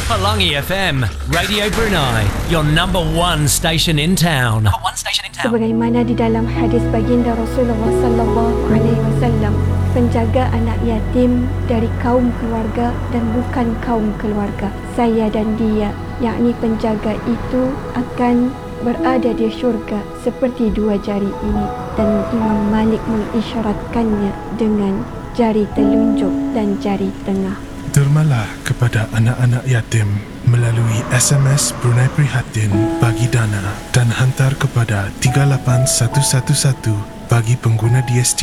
Pelangi FM, Radio Brunei, your number one station in town. Sebagaimana di dalam hadis baginda Rasulullah sallallahu alaihi wasallam, penjaga anak yatim dari kaum keluarga dan bukan kaum keluarga. Saya dan dia, yakni penjaga itu akan berada di syurga seperti dua jari ini, dan Imam Malik mengisyaratkannya dengan jari telunjuk dan jari tengah. Dermalah kepada anak-anak yatim melalui SMS Brunei Prihatin bagi dana dan hantar kepada 38111 bagi pengguna DSTV.